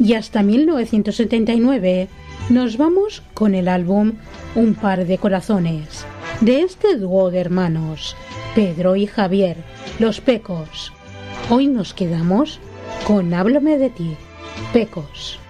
Y hasta 1979 nos vamos con el álbum Un par de corazones, de este dúo de hermanos, Pedro y Javier, Los Pecos. Hoy nos quedamos con Háblame de ti, Pecos.